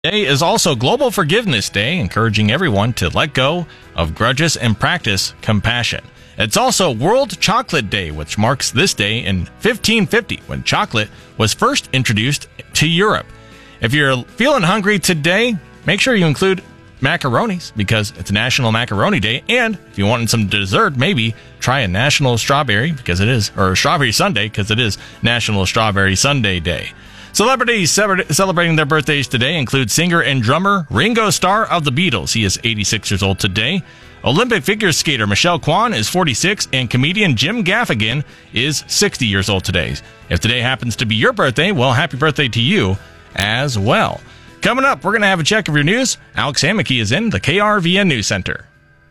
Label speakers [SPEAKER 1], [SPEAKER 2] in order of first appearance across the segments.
[SPEAKER 1] Today is also Global Forgiveness Day, encouraging everyone to let go of grudges and practice compassion. It's also World Chocolate Day, which marks this day in 1550 when chocolate was first introduced to Europe. If you're feeling hungry today, make sure you include macaronis because it's National Macaroni Day. And if you want some dessert, maybe try a National Strawberry or Strawberry Sundae because it is National Strawberry Sundae Day. Celebrities celebrating their birthdays today include singer and drummer Ringo Starr of the Beatles. He is 86 years old today. Olympic figure skater Michelle Kwan is 46, and comedian Jim Gaffigan is 60 years old today. If today happens to be your birthday, well, happy birthday to you as well. Coming up, we're going to have a check of your news. Alex Hammocky is in the KRVN News Center.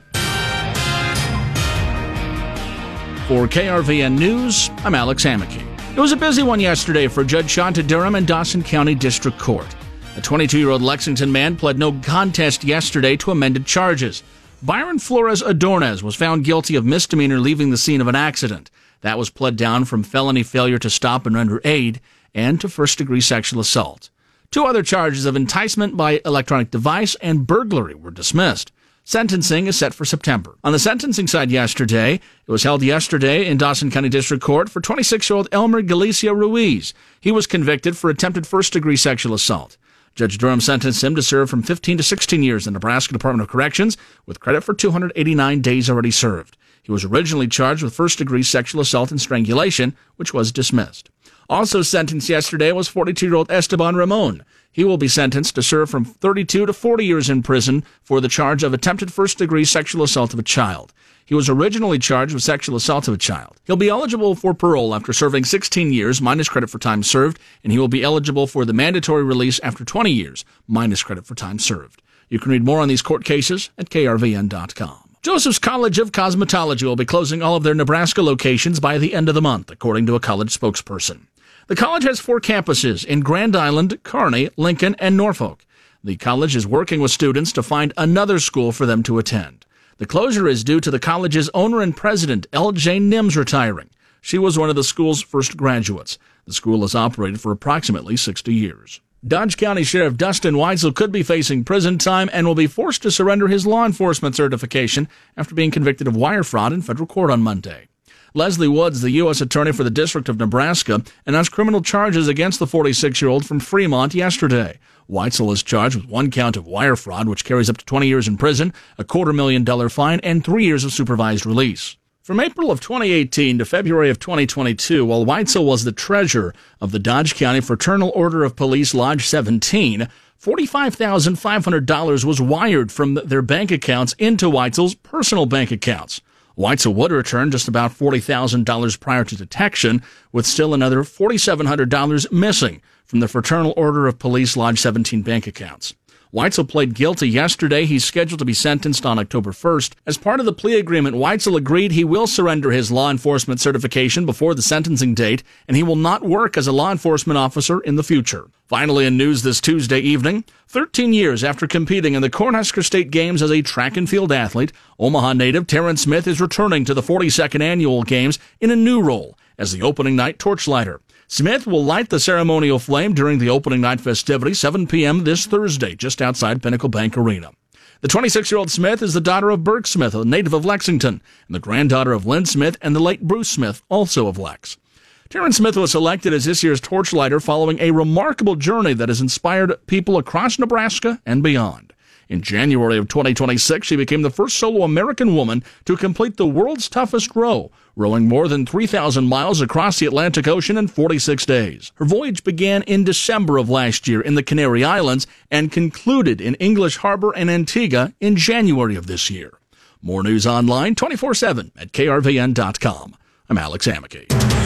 [SPEAKER 2] For KRVN News, I'm Alex Hammocky. It was a busy one yesterday for Judge Shanta Durham in Dawson County District Court. A 22-year-old Lexington man pled no contest yesterday to amended charges. Byron Flores Adornez was found guilty of misdemeanor leaving the scene of an accident. That was pled down from felony failure to stop and render aid and to first-degree sexual assault. 2 other charges of enticement by electronic device and burglary were dismissed. Sentencing is set for September. On the sentencing side yesterday, it was held yesterday in Dawson County District Court for 26-year-old Elmer Galicia Ruiz. He was convicted for attempted first-degree sexual assault. Judge Durham sentenced him to serve from 15 to 16 years in the Nebraska Department of Corrections, with credit for 289 days already served. He was originally charged with first-degree sexual assault and strangulation, which was dismissed. Also sentenced yesterday was 42-year-old Esteban Ramon. He will be sentenced to serve from 32 to 40 years in prison for the charge of attempted first-degree sexual assault of a child. He was originally charged with sexual assault of a child. He'll be eligible for parole after serving 16 years, minus credit for time served, and he will be eligible for the mandatory release after 20 years, minus credit for time served. You can read more on these court cases at krvn.com. Joseph's College of Cosmetology will be closing all of their Nebraska locations by the end of the month, according to a college spokesperson. The college has 4 campuses in Grand Island, Kearney, Lincoln, and Norfolk. The college is working with students to find another school for them to attend. The closure is due to the college's owner and president, L.J. Nims, retiring. She was one of the school's first graduates. The school has operated for approximately 60 years. Dodge County Sheriff Dustin Weitzel could be facing prison time and will be forced to surrender his law enforcement certification after being convicted of wire fraud in federal court on Monday. Leslie Woods, the U.S. Attorney for the District of Nebraska, announced criminal charges against the 46-year-old from Fremont yesterday. Weitzel is charged with 1 count of wire fraud, which carries up to 20 years in prison, a $250,000 fine, and 3 years of supervised release. From April of 2018 to February of 2022, while Weitzel was the treasurer of the Dodge County Fraternal Order of Police Lodge 17, $45,500 was wired from their bank accounts into Weitzel's personal bank accounts. Weitzel would return just about $40,000 prior to detection, with still another $4,700 missing from the Fraternal Order of Police Lodge 17 bank accounts. Weitzel pled guilty yesterday. He's scheduled to be sentenced on October 1st. As part of the plea agreement, Weitzel agreed he will surrender his law enforcement certification before the sentencing date, and he will not work as a law enforcement officer in the future. Finally, in news this Tuesday evening, 13 years after competing in the Cornhusker State Games as a track and field athlete, Omaha native Terrence Smith is returning to the 42nd Annual Games in a new role as the opening night torchlighter. Smith will light the ceremonial flame during the opening night festivities, 7 p.m. this Thursday, just outside Pinnacle Bank Arena. The 26-year-old Smith is the daughter of Burke Smith, a native of Lexington, and the granddaughter of Lynn Smith and the late Bruce Smith, also of Lex. Terrence Smith was selected as this year's torchlighter following a remarkable journey that has inspired people across Nebraska and beyond. In January of 2026, she became the first solo American woman to complete the world's toughest row, rowing more than 3,000 miles across the Atlantic Ocean in 46 days. Her voyage began in December of last year in the Canary Islands and concluded in English Harbor and Antigua in January of this year. More news online 24/7 at krvn.com. I'm Alex Hammocky.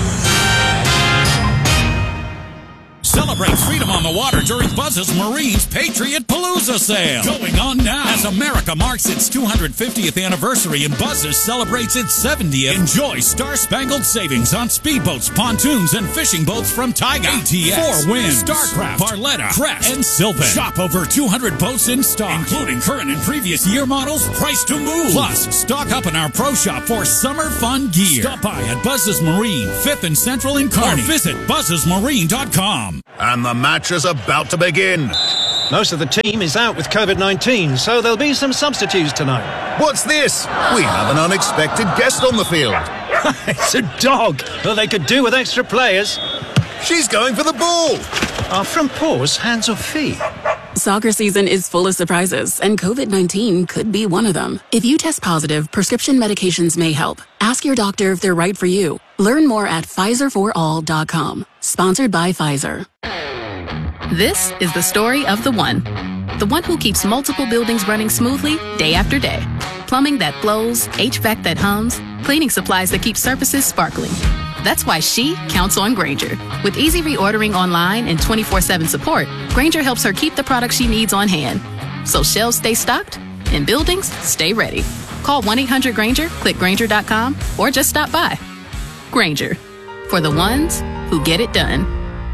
[SPEAKER 3] Celebrate freedom on the water during Buzz's Marine's Patriot Palooza sale. Going on now. As America marks its 250th anniversary and Buzz's celebrates its 70th, enjoy star-spangled savings on speedboats, pontoons, and fishing boats from Taiga, ATS, 4 Winds, Starcraft, Barletta, Crest, and Sylvan. Shop over 200 boats in stock, including current and previous year models, priced to move. Plus, stock up in our pro shop for summer fun gear. Stop by at Buzz's Marine, 5th and Central in Kearney. Or visit buzzesmarine.com.
[SPEAKER 4] And the match is about to begin. Most of the team is out with COVID-19, so there'll be some substitutes tonight.
[SPEAKER 5] What's this? We have an unexpected guest on the field.
[SPEAKER 4] It's a dog. Well, they could do with extra players.
[SPEAKER 5] She's going for the ball.
[SPEAKER 4] Are front paws hands or feet?
[SPEAKER 6] Soccer season is full of surprises, and COVID-19 could be one of them. If you test positive, prescription medications may help. Ask your doctor if they're right for you. Learn more at PfizerForAll.com. Sponsored by Pfizer.
[SPEAKER 7] This is the story of the one who keeps multiple buildings running smoothly day after day. Plumbing that flows, HVAC that hums, cleaning supplies that keep surfaces sparkling. That's why she counts on Grainger. With easy reordering online and 24/7 support, Grainger helps her keep the products she needs on hand. So shelves stay stocked and buildings stay ready. Call 1-800-GRAINGER, click Grainger.com, or just stop by. Grainger, for the ones who get it done.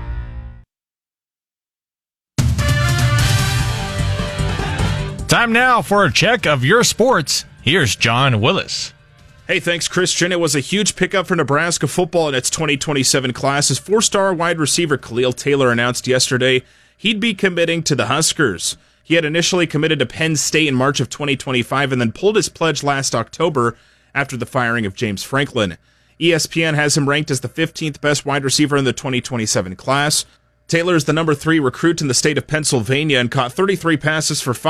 [SPEAKER 1] Time now for a check of your sports. Here's John Willis.
[SPEAKER 8] Hey, thanks, Christian. It was a huge pickup for Nebraska football in its 2027 class as four-star wide receiver Khalil Taylor announced yesterday he'd be committing to the Huskers. He had initially committed to Penn State in March of 2025 and then pulled his pledge last October after the firing of James Franklin. ESPN has him ranked as the 15th best wide receiver in the 2027 class. Taylor is the number 3 recruit in the state of Pennsylvania and caught 33 passes for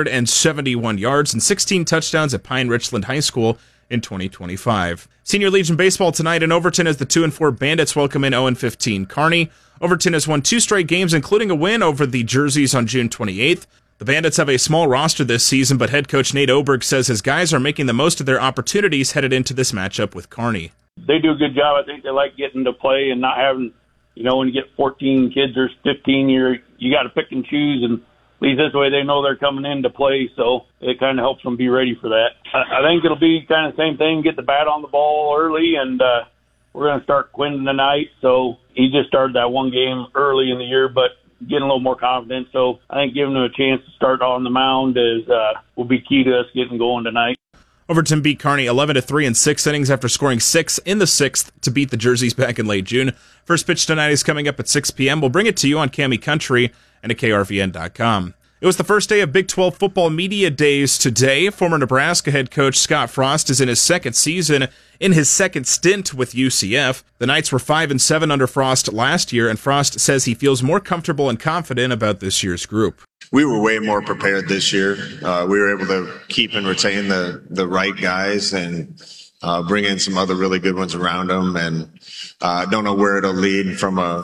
[SPEAKER 8] 571 yards and 16 touchdowns at Pine Richland High School in 2025. Senior Legion baseball tonight in Overton as the 2-4 Bandits welcome in 0-15 Kearney. Overton has won 2 straight games, including a win over the Jerseys on June 28th. The Bandits have a small roster this season, but head coach Nate Oberg says his guys are making the most of their opportunities headed into this matchup with Kearney.
[SPEAKER 9] They do a good job. I think they like getting to play and not having, when you get 14 kids or 15, you got to pick and choose, and at least this way they know they're coming in to play, so it kind of helps them be ready for that. I think it'll be kind of the same thing, get the bat on the ball early, and we're going to start Quinn tonight, so he just started that one game early in the year, but getting a little more confident, so I think giving him a chance to start on the mound will be key to us getting going tonight.
[SPEAKER 8] Overton beat Kearney 11-3 in 6 innings after scoring 6 in the 6th to beat the Jerseys back in late June. First pitch tonight is coming up at 6 p.m. We'll bring it to you on Cami Country and at KRVN.com. It was the first day of Big 12 football media days today. Former Nebraska head coach Scott Frost is in his second season in his second stint with UCF. The Knights were 5-7 under Frost last year, and Frost says he feels more comfortable and confident about this year's group.
[SPEAKER 10] We were way more prepared this year. We were able to keep and retain the right guys and bring in some other really good ones around them. And I don't know where it'll lead from a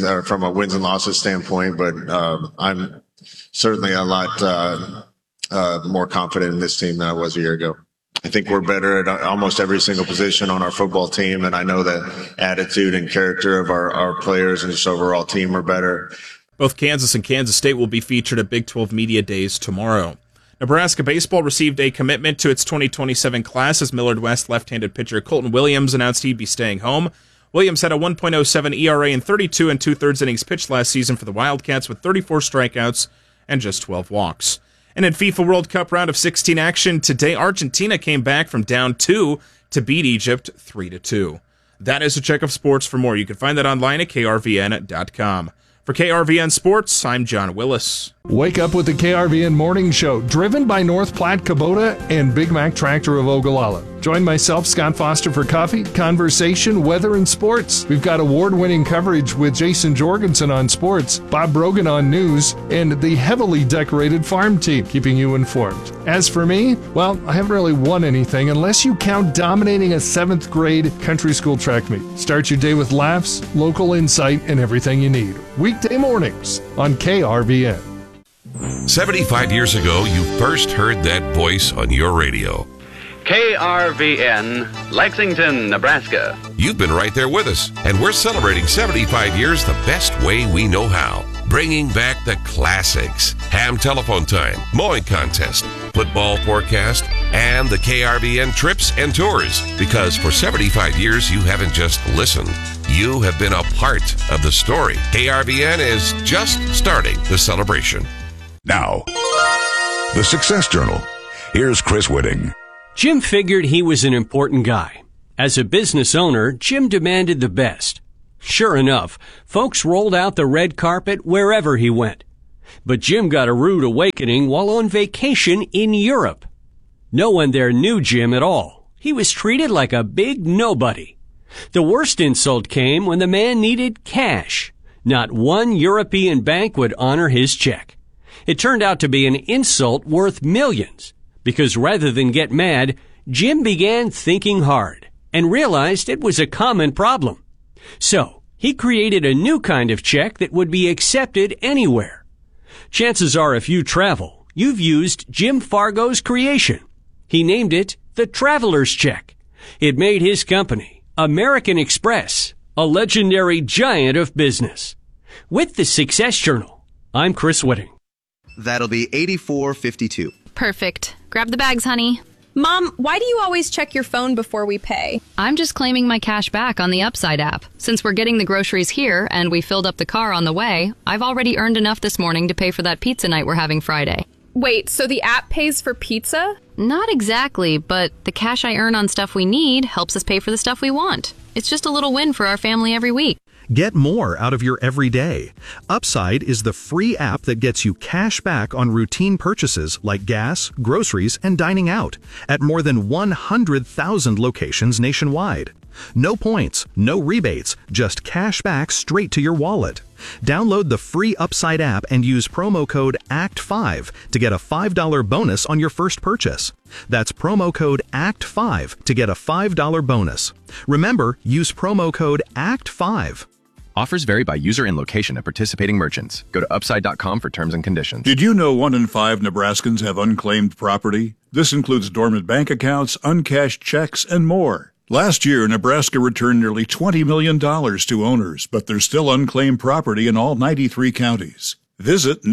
[SPEAKER 10] wins and losses standpoint, but I'm certainly a lot more confident in this team than I was a year ago. I think we're better at almost every single position on our football team, and I know the attitude and character of our players and just overall team are better.
[SPEAKER 8] Both Kansas and Kansas State will be featured at Big 12 Media Days tomorrow. Nebraska baseball received a commitment to its 2027 class as Millard West left-handed pitcher Colton Williams announced he'd be staying home. Williams had a 1.07 ERA in 32 2/3 innings pitched last season for the Wildcats with 34 strikeouts and just 12 walks. And in FIFA World Cup round of 16 action today, Argentina came back from down 2 to beat Egypt 3-2. That is a check of sports. For more, you can find that online at krvn.com. For KRVN Sports, I'm John Willis.
[SPEAKER 11] Wake up with the KRVN Morning Show, driven by North Platte Kubota and Big Mac Tractor of Ogallala. Join myself, Scott Foster, for coffee, conversation, weather, and sports. We've got award-winning coverage with Jason Jorgensen on sports, Bob Brogan on news, and the heavily decorated farm team, keeping you informed. As for me, well, I haven't really won anything unless you count dominating a 7th grade country school track meet. Start your day with laughs, local insight, and everything you need. Weekday mornings on KRVN.
[SPEAKER 12] 75 years ago, you first heard that voice on your radio.
[SPEAKER 13] KRVN, Lexington, Nebraska.
[SPEAKER 12] You've been right there with us, and we're celebrating 75 years the best way we know how. Bringing back the classics. Ham telephone time, mowing contest, football forecast, and the KRVN trips and tours. Because for 75 years, you haven't just listened. You have been a part of the story. KRVN is just starting the celebration.
[SPEAKER 14] Now, the Success Journal. Here's Chris Whitting.
[SPEAKER 15] Jim figured he was an important guy. As a business owner, Jim demanded the best. Sure enough, folks rolled out the red carpet wherever he went. But Jim got a rude awakening while on vacation in Europe. No one there knew Jim at all. He was treated like a big nobody. The worst insult came when the man needed cash. Not one European bank would honor his check. It turned out to be an insult worth millions, because rather than get mad, Jim began thinking hard and realized it was a common problem. So, he created a new kind of check that would be accepted anywhere. Chances are if you travel, you've used Jim Fargo's creation. He named it the Traveler's Check. It made his company, American Express, a legendary giant of business. With the Success Journal, I'm Chris Whitting.
[SPEAKER 16] That'll be $84.52.
[SPEAKER 17] Perfect. Grab the bags, honey.
[SPEAKER 18] Mom, why do you always check your phone before we pay?
[SPEAKER 17] I'm just claiming my cash back on the Upside app. Since we're getting the groceries here and we filled up the car on the way, I've already earned enough this morning to pay for that pizza night we're having Friday.
[SPEAKER 18] Wait, so the app pays for pizza?
[SPEAKER 17] Not exactly, but the cash I earn on stuff we need helps us pay for the stuff we want. It's just a little win for our family every week.
[SPEAKER 19] Get more out of your everyday. Upside is the free app that gets you cash back on routine purchases like gas, groceries, and dining out at more than 100,000 locations nationwide. No points, no rebates, just cash back straight to your wallet. Download the free Upside app and use promo code ACT5 to get a $5 bonus on your first purchase. That's promo code ACT5 to get a $5 bonus. Remember, use promo code ACT5.
[SPEAKER 20] Offers vary by user and location at participating merchants. Go to upside.com for terms and conditions.
[SPEAKER 21] Did you know 1 in 5 Nebraskans have unclaimed property? This includes dormant bank accounts, uncashed checks, and more. Last year, Nebraska returned nearly $20 million to owners, but there's still unclaimed property in all 93 counties. Visit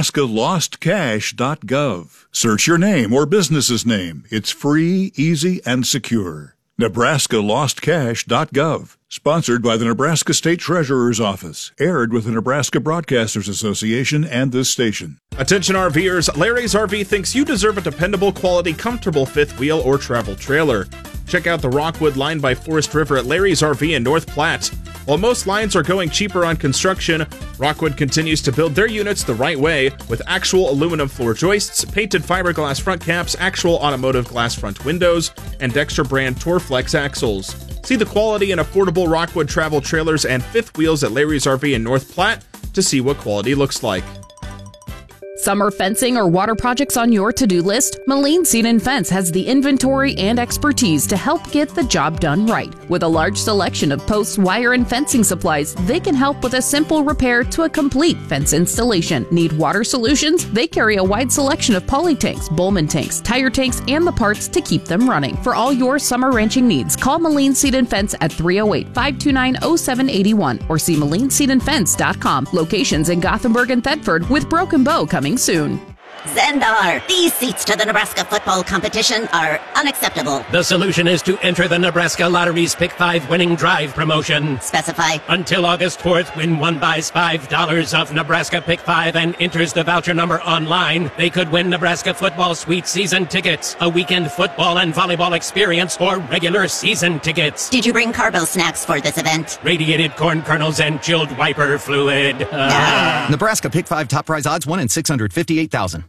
[SPEAKER 21] nebraskalostcash.gov. Search your name or business's name. It's free, easy, and secure. nebraskalostcash.gov. Sponsored by the Nebraska State Treasurer's Office. Aired with the Nebraska Broadcasters Association and this station.
[SPEAKER 8] Attention RVers, Larry's RV thinks you deserve a dependable, quality, comfortable fifth wheel or travel trailer. Check out the Rockwood line by Forest River at Larry's RV in North Platte. While most lines are going cheaper on construction, Rockwood continues to build their units the right way with actual aluminum floor joists, painted fiberglass front caps, actual automotive glass front windows, and Dexter brand Torflex axles. See the quality and affordable Rockwood travel trailers and fifth wheels at Larry's RV in North Platte to see what quality looks like.
[SPEAKER 22] Summer fencing or water projects on your to-do list? Moline Seed & Fence has the inventory and expertise to help get the job done right. With a large selection of posts, wire, and fencing supplies, they can help with a simple repair to a complete fence installation. Need water solutions? They carry a wide selection of poly tanks, Bowman tanks, tire tanks, and the parts to keep them running. For all your summer ranching needs, call Moline Seed & Fence at 308-529-0781 or see MolineSeedandFence.com. Locations in Gothenburg and Thetford, with Broken Bow coming soon.
[SPEAKER 23] Zendar, these seats to the Nebraska football competition are unacceptable.
[SPEAKER 24] The solution is to enter the Nebraska Lottery's Pick 5 winning drive promotion.
[SPEAKER 23] Specify.
[SPEAKER 24] Until August 4th, when one buys $5 of Nebraska Pick 5 and enters the voucher number online, they could win Nebraska football sweet season tickets, a weekend football and volleyball experience, or regular season tickets.
[SPEAKER 23] Did you bring Carbo snacks for this event?
[SPEAKER 24] Radiated corn kernels and chilled wiper fluid.
[SPEAKER 25] Nebraska Pick 5 top prize odds 1 in 658,000.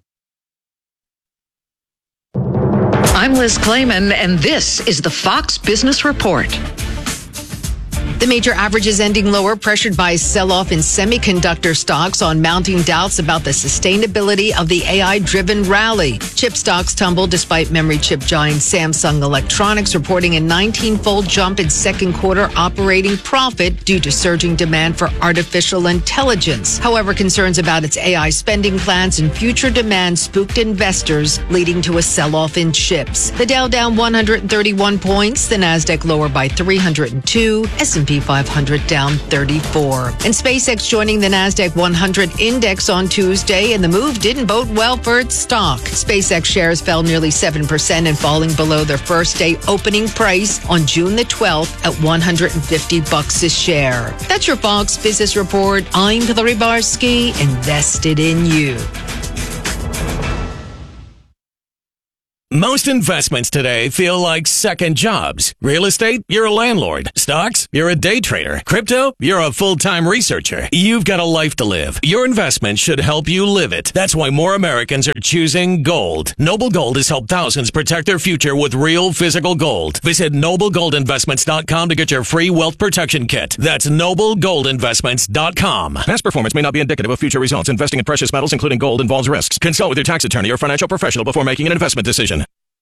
[SPEAKER 26] I'm Liz Clayman, and this is the Fox Business Report. The major averages ending lower, pressured by sell-off in semiconductor stocks on mounting doubts about the sustainability of the AI-driven rally. Chip stocks tumbled despite memory chip giant Samsung Electronics reporting a 19-fold jump in second quarter operating profit due to surging demand for artificial intelligence. However, concerns about its AI spending plans and future demand spooked investors, leading to a sell-off in chips. The Dow down 131 points, the Nasdaq lower by 302, S&P 500 down 34. And SpaceX joining the Nasdaq 100 index on Tuesday, and the move didn't bode well for its stock. SpaceX shares fell nearly 7% and falling below their first day opening price on June the 12th at $150 a share. That's your Fox Business Report. I'm Hillary Barsky, invested in you.
[SPEAKER 2] Most investments today feel like second jobs. Real estate, you're a landlord. Stocks, you're a day trader. Crypto, you're a full-time researcher. You've got a life to live. Your investment should help you live it. That's why more Americans are choosing gold. Noble Gold has helped thousands protect their future with real physical gold. Visit NobleGoldInvestments.com to get your free wealth protection kit. That's NobleGoldInvestments.com. Past performance may not be indicative of future results. Investing in precious metals, including gold, involves risks. Consult with your tax attorney or financial professional before making an investment decision.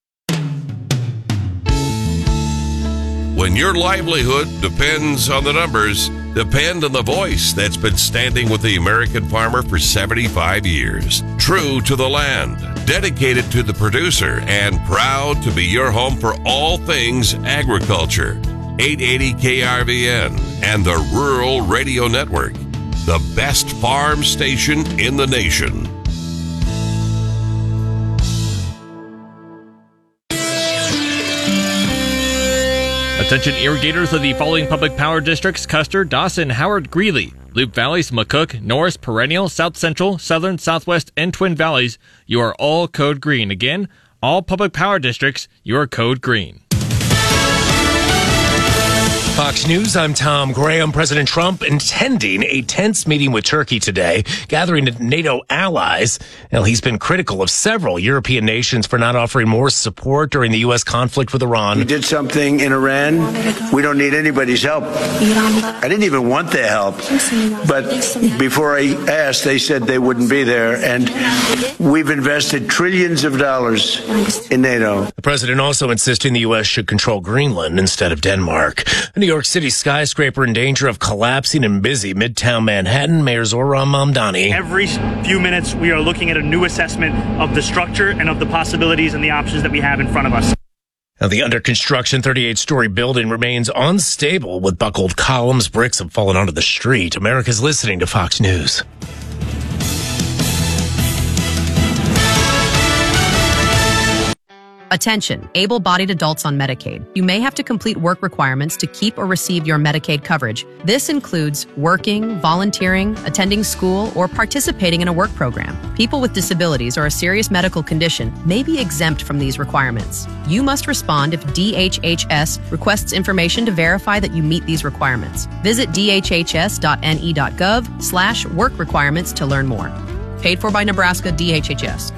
[SPEAKER 12] When your livelihood depends on the numbers, depend on the voice that's been standing with the American farmer for 75 years. True to the land, dedicated to the producer, and proud to be your home for all things agriculture. 880 KRVN and the Rural Radio Network, the best farm station in the nation.
[SPEAKER 1] Attention irrigators of the following public power districts: Custer, Dawson, Howard, Greeley, Loop Valleys, McCook, Norris, Perennial, South Central, Southern, Southwest, and Twin Valleys. You are all code green. Again, all public power districts, you are code green.
[SPEAKER 3] Fox News, I'm Tom Graham. President Trump attending a tense meeting with Turkey today, gathering NATO allies. Well, he's been critical of several European nations for not offering more support during the U.S. conflict with Iran.
[SPEAKER 4] We did something in Iran. We don't need anybody's help. I didn't even want their help. But before I asked, they said they wouldn't be there. And we've invested trillions of dollars in NATO.
[SPEAKER 3] The president also insisting the U.S. should control Greenland instead of Denmark. New York City skyscraper in danger of collapsing in busy Midtown Manhattan. Mayor Zohran Mamdani.
[SPEAKER 5] Every few minutes, we are looking at a new assessment of the structure and of the possibilities and the options that we have in front of us.
[SPEAKER 3] Now, the under construction 38-story building remains unstable with buckled columns. Bricks have fallen onto the street. America's listening to Fox News.
[SPEAKER 6] Attention, able-bodied adults on Medicaid. You may have to complete work requirements to keep or receive your Medicaid coverage. This includes working, volunteering, attending school, or participating in a work program. People with disabilities or a serious medical condition may be exempt from these requirements. You must respond if DHHS requests information to verify that you meet these requirements. Visit dhhs.ne.gov/work requirements to learn more. Paid for by Nebraska DHHS.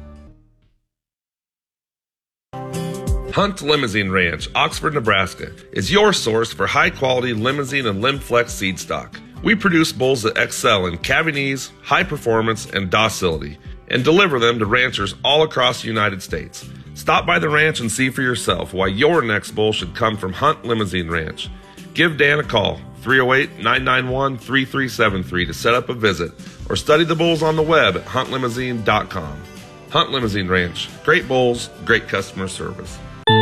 [SPEAKER 7] Hunt Limousine Ranch, Oxford, Nebraska, is your source for high-quality limousine and Limflex seed stock. We produce bulls that excel in calving ease, high performance, and docility, and deliver them to ranchers all across the United States. Stop by the ranch and see for yourself why your next bull should come from Hunt Limousine Ranch. Give Dan a call, 308-991-3373 to set up a visit, or study the bulls on the web at huntlimousine.com. Hunt Limousine Ranch, great bulls, great customer service.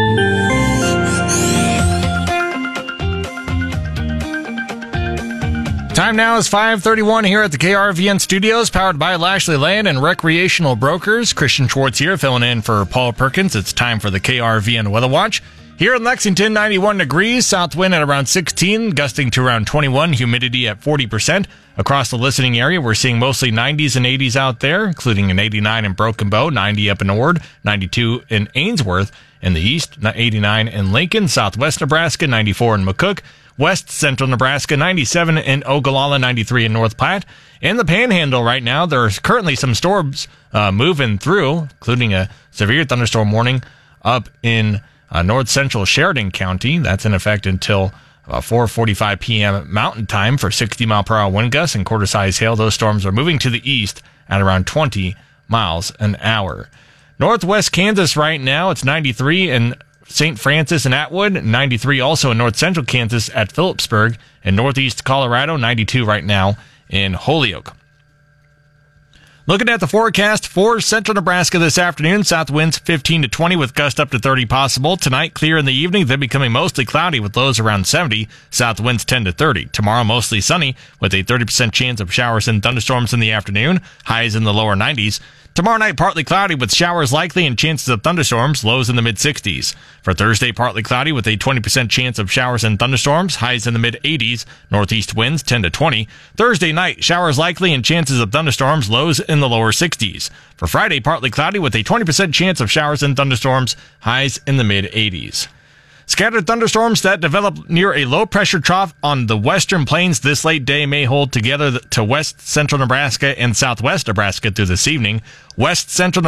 [SPEAKER 1] Time now is 5:31 here at the KRVN studios, powered by Lashley Land and Recreational Brokers. Christian Schwartz here, filling in for Paul Perkins. It's time for the KRVN Weather Watch. Here in Lexington, 91 degrees, south wind at around 16, gusting to around 21, humidity at 40%. Across the listening area, we're seeing mostly 90s and 80s out there, including an 89 in Broken Bow, 90 up in Ord, 92 in Ainsworth. In the east, 89 in Lincoln, southwest Nebraska, 94 in McCook, west central Nebraska, 97 in Ogallala, 93 in North Platte. In the Panhandle right now, there's currently some storms moving through, including a severe thunderstorm warning up in north central Sheridan County. That's in effect until 4:45 p.m. Mountain Time for 60-mile-per-hour wind gusts and quarter-size hail. Those storms are moving to the east at around 20 miles an hour. Northwest Kansas right now, it's 93 in St. Francis and Atwood, 93 also in north central Kansas at Phillipsburg, and northeast Colorado, 92 right now in Holyoke. Looking at the forecast for central Nebraska this afternoon, south winds 15 to 20 with gusts up to 30 possible. Tonight, clear in the evening, then becoming mostly cloudy with lows around 70. South winds 10 to 30. Tomorrow, mostly sunny with a 30% chance of showers and thunderstorms in the afternoon. Highs in the lower 90s. Tomorrow night, partly cloudy with showers likely and chances of thunderstorms, lows in the mid-60s. For Thursday, partly cloudy with a 20% chance of showers and thunderstorms, highs in the mid-80s. Northeast winds 10 to 20. Thursday night, showers likely and chances of thunderstorms, lows in in the lower 60s. For Friday, partly cloudy with a 20% chance of showers and thunderstorms, highs in the mid-80s. Scattered thunderstorms that develop near a low-pressure trough on the western plains this late day may hold together to west central Nebraska and southwest Nebraska through this evening. West central